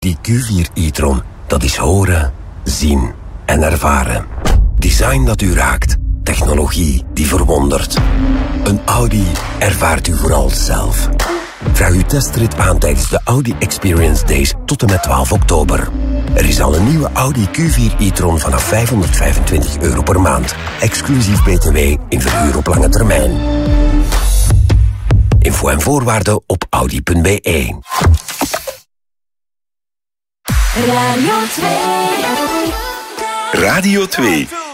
Die Q4 e-tron, dat is horen, zien en ervaren. Design dat u raakt. Technologie die verwondert. Een Audi ervaart u vooral zelf. Vraag uw testrit aan tijdens de Audi Experience Days tot en met 12 oktober. Er is al een nieuwe Audi Q4 e-tron vanaf €525 per maand. Exclusief BTW in verhuur op lange termijn. Info en voorwaarden op audi.be. Radio 2. Radio 2.